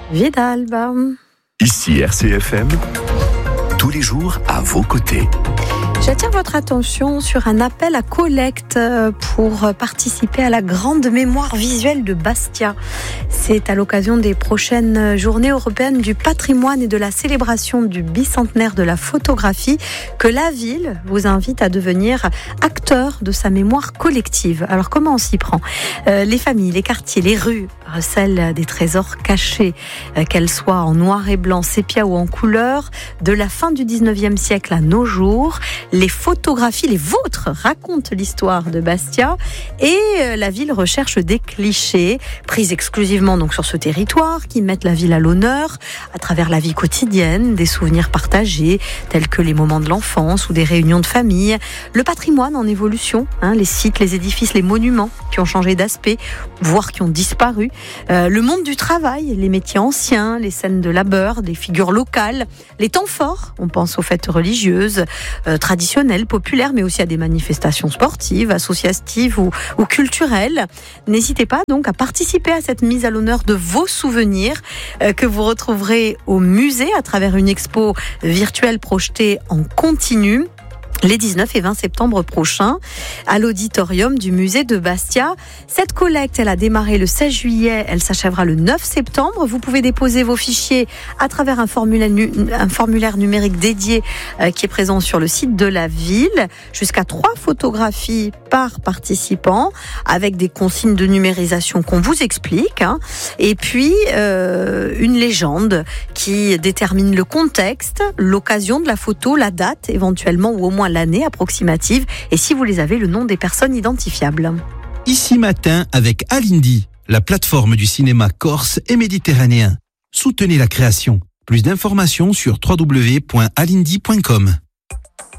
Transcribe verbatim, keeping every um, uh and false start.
Vidalba. Ici R C F M, tous les jours à vos côtés. J'attire votre attention sur un appel à collecte pour participer à la grande mémoire visuelle de Bastia. C'est à l'occasion des prochaines journées européennes du patrimoine et de la célébration du bicentenaire de la photographie que la ville vous invite à devenir acteur de sa mémoire collective. Alors comment on s'y prend ? euh, Les familles, les quartiers, les rues recèlent des trésors cachés, euh, qu'elles soient en noir et blanc, sépia ou en couleur, de la fin du dix-neuvième siècle à nos jours. Les photographies, les vôtres, racontent l'histoire de Bastia et la ville recherche des clichés pris exclusivement donc sur ce territoire qui mettent la ville à l'honneur à travers la vie quotidienne, des souvenirs partagés tels que les moments de l'enfance ou des réunions de famille, le patrimoine en évolution, hein, les sites, les édifices, les monuments qui ont changé d'aspect, voire qui ont disparu, euh, le monde du travail, les métiers anciens, les scènes de labeur, des figures locales, les temps forts, on pense aux fêtes religieuses, euh, traditionnelles, populaires, mais aussi à des manifestations sportives, associatives ou, ou culturelles. N'hésitez pas donc à participer à cette mise à l'honneur de vos souvenirs euh, que vous retrouverez au musée à travers une expo virtuelle projetée en continu les dix-neuf et vingt septembre prochains, à l'auditorium du musée de Bastia. Cette collecte, elle a démarré le seize juillet, elle s'achèvera le neuf septembre. Vous pouvez déposer vos fichiers à travers un formulaire, un formulaire numérique dédié euh, qui est présent sur le site de la ville. Jusqu'à trois photographies par participant, avec des consignes de numérisation qu'on vous explique. Hein. Et puis, euh, une légende qui détermine le contexte, l'occasion de la photo, la date éventuellement, ou au moins l'année approximative, et si vous les avez, le nom des personnes identifiables. Ici Matin avec Alindy, la plateforme du cinéma corse et méditerranéen. Soutenez la création. Plus d'informations sur w w w point alindy point com.